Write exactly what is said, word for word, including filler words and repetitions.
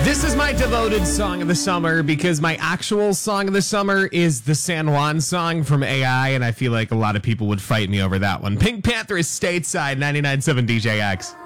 This is my devoted song of the summer because my actual song of the summer is the San Juan song from A I, and I feel like a lot of people would fight me over that one. Pink Panther is Stateside, ninety-nine point seven D J X.